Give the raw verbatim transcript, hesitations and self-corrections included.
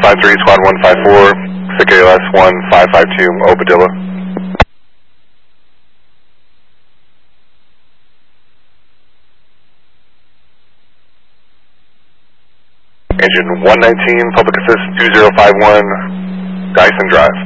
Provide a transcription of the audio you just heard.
five three, squad one five four, sick A L S one five five two, Obadilla. Engine one nineteen, public assist two zero five one, Dyson Drive.